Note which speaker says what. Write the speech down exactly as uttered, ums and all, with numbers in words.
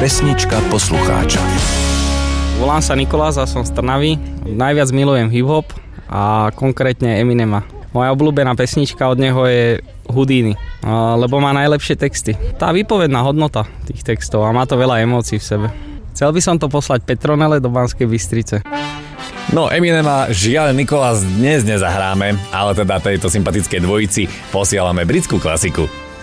Speaker 1: Pesnička poslucháča.
Speaker 2: Volám sa Nikolás a som z Trnavy. Najviac milujem hip-hop a konkrétne Eminema. Moja obľúbená pesnička od neho je Houdini, lebo má najlepšie texty. Tá výpovedná hodnota tých textov a má to veľa emócií v sebe. Chcel by som to poslať Petronele do Banskej Bystrice.
Speaker 3: No, Eminema žiaľ Nikolás dnes nezahráme, ale teda tejto sympatickej dvojici posielame britskú klasiku.